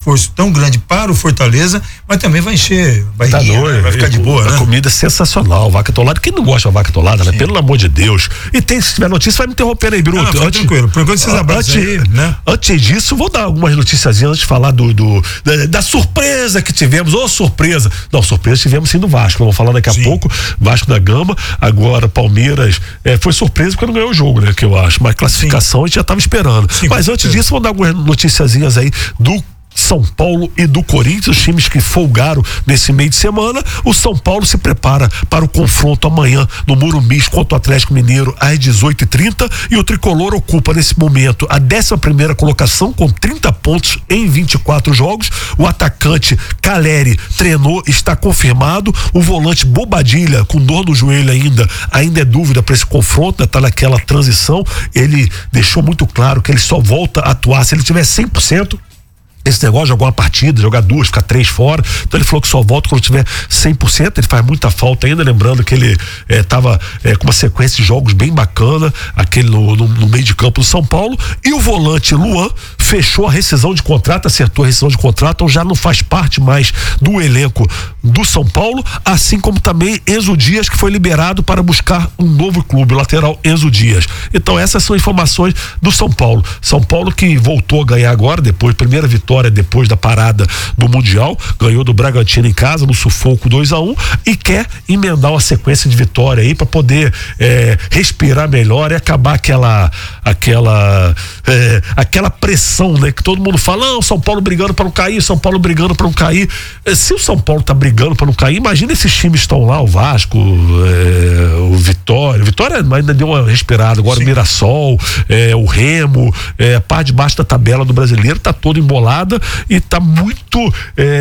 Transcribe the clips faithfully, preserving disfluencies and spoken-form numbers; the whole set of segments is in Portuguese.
esforço tão grande para o Fortaleza, mas também vai encher, vai, tá rir, doido, vai ficar de boa, a né? A comida é sensacional, vaca atolada. Quem não gosta de vaca atolada, né? Sim. Pelo amor de Deus. E tem, se tiver notícia, vai me interromper aí, Biruta. Ah, não, antes, tranquilo. Por enquanto vocês abraçam antes, aí, né? Antes disso, vou dar algumas noticiazinhas antes de falar do, do da, da surpresa que tivemos. Ô, surpresa. Não, surpresa tivemos sim do Vasco. Vamos falar daqui a Sim. pouco. Vasco da Gama. Agora, Palmeiras. É, foi surpresa porque não ganhou o jogo, né? Que eu acho. Mas classificação sim. a gente já estava esperando. Sim, mas antes disso, vou dar algumas noticiazinhas aí do São Paulo e do Corinthians, os times que folgaram nesse meio de semana. O São Paulo se prepara para o confronto amanhã no Morumbi contra o Atlético Mineiro às dezoito e trinta, e o Tricolor ocupa nesse momento a décima primeira colocação com trinta pontos em vinte e quatro jogos. O atacante Caleri treinou, está confirmado. O volante Bobadilha, com dor no joelho ainda, ainda é dúvida para esse confronto, está naquela transição. Ele deixou muito claro que ele só volta a atuar se ele tiver cem por cento. Esse negócio de jogar uma partida, jogar duas, ficar três fora. Então ele falou que só volta quando tiver cem por cento. Ele faz muita falta ainda, lembrando que ele estava é, é, com uma sequência de jogos bem bacana, aquele no, no, no meio de campo do São Paulo. E o volante Luan fechou a rescisão de contrato, acertou a rescisão de contrato, então já não faz parte mais do elenco do São Paulo, assim como também Enzo Dias, que foi liberado para buscar um novo clube, o lateral Enzo Dias. Então essas são informações do São Paulo. São Paulo que voltou a ganhar agora, depois, primeira vitória depois da parada do Mundial, ganhou do Bragantino em casa, no sufoco dois a um, e quer emendar uma sequência de vitória aí para poder é, respirar melhor e acabar aquela aquela é, aquela pressão, né, que todo mundo fala, não, São Paulo brigando para não cair, São Paulo brigando para não cair. Se o São Paulo tá brigando para não cair, imagina esses times estão lá, o Vasco, é, o Vitória, Vitória ainda deu uma respirada, agora Sim. o Mirassol, é, o Remo, é, a parte de baixo da tabela do brasileiro tá todo embolado e tá muito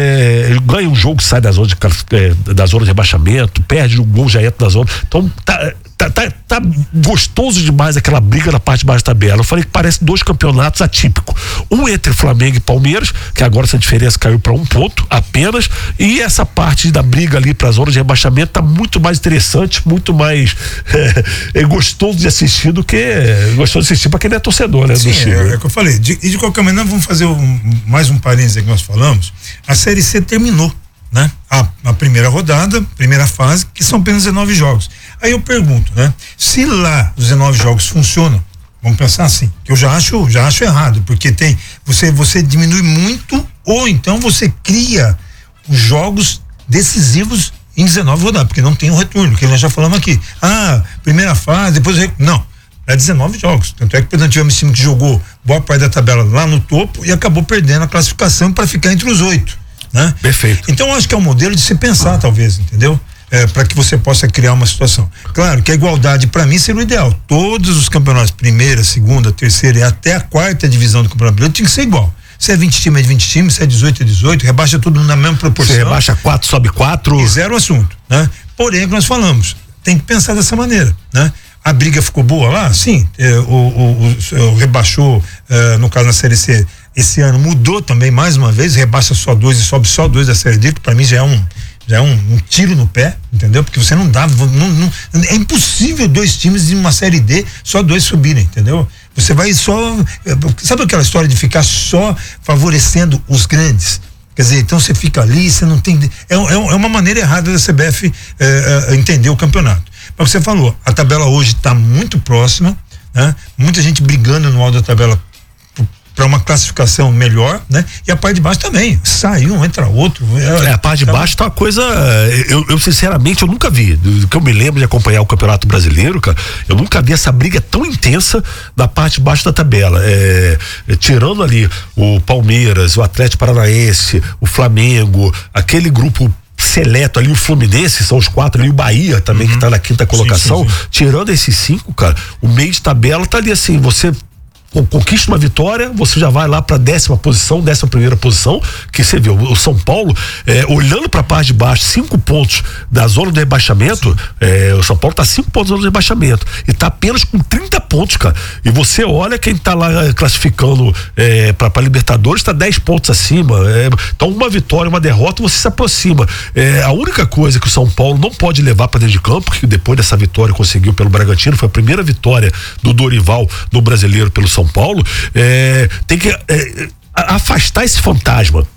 é, ganha um jogo, sai da zona de, é, da zona de rebaixamento, perde o gol, já entra na zona, então tá, tá, tá, tá gostoso demais aquela briga na parte de baixo da tabela. Eu falei que parece dois campeonatos atípicos, um entre Flamengo e Palmeiras, que agora essa diferença caiu para um ponto apenas, e essa parte da briga ali para a zona de rebaixamento tá muito mais interessante, muito mais é, é gostoso de assistir do que é, gostoso de assistir para quem não é torcedor, né? Sim, do time, é, né? é o que eu falei, de, e de qualquer maneira vamos fazer um, mais um parênteses que nós falamos. A Série C terminou, né? A, a primeira rodada, primeira fase, que são apenas dezenove jogos. Aí eu pergunto, né? Se lá os dezenove jogos funcionam, vamos pensar assim, que eu já acho, já acho errado, porque tem, você, você diminui muito, ou então você cria os jogos decisivos em dezenove rodadas, porque não tem um retorno, que nós já falamos aqui. Ah, primeira fase, depois, não. É dezenove jogos. Tanto é que, por exemplo, tivemos um time que jogou boa parte da tabela lá no topo e acabou perdendo a classificação para ficar entre os oito, né? Perfeito. Então, eu acho que é um modelo de se pensar, ah. talvez, entendeu? É, para que você possa criar uma situação. Claro que a igualdade, para mim, seria o ideal. Todos os campeonatos, primeira, segunda, terceira e até a quarta divisão do Campeonato Brasileiro, tinha que ser igual. Se é vinte times, é de vinte times, se é dezoito, é dezoito, rebaixa tudo na mesma proporção. Você rebaixa quatro, sobe quatro. E zero assunto, né? Porém, é o que nós falamos, tem que pensar dessa maneira, né? A briga ficou boa lá? Sim. É, o, o, o, o rebaixou, é, no caso na Série C, esse ano mudou também mais uma vez, rebaixa só dois e sobe só dois da Série D, que para mim já é um já é um, um tiro no pé, entendeu? Porque você não dá, não, não, é impossível dois times de uma Série D, só dois subirem, entendeu? Você vai só, sabe aquela história de ficar só favorecendo os grandes? Quer dizer, então você fica ali, você não tem, é, é, é uma maneira errada da C B F é, é, entender o campeonato. Mas você falou, a tabela hoje está muito próxima, né? Muita gente brigando no alto da tabela para uma classificação melhor, né? E a parte de baixo também, sai um, entra outro. É, é a parte de tá... baixo tá uma coisa, eu, eu sinceramente, eu nunca vi, do que eu me lembro de acompanhar o Campeonato Brasileiro, cara, eu nunca vi essa briga tão intensa da parte de baixo da tabela, é, é, tirando ali o Palmeiras, o Atlético Paranaense, o Flamengo, aquele grupo seleto ali, o Fluminense, são os quatro ali, o Bahia também, uhum. que tá na quinta colocação, sim, sim, sim. Tirando esses cinco, cara, o meio de tabela tá ali assim, você conquista uma vitória, você já vai lá para décima posição, décima primeira posição, que você viu, o São Paulo, é, olhando para a parte de baixo, cinco pontos da zona do rebaixamento, é, o São Paulo tá cinco pontos da zona do rebaixamento e tá apenas com trinta pontos, cara, e você olha quem tá lá classificando é, para Libertadores, tá dez pontos acima, é, então uma vitória, uma derrota, você se aproxima. É, a única coisa que o São Paulo não pode levar para dentro de campo, que depois dessa vitória conseguiu pelo Bragantino, foi a primeira vitória do Dorival no Brasileiro pelo São Paulo, é, tem que é, afastar esse fantasma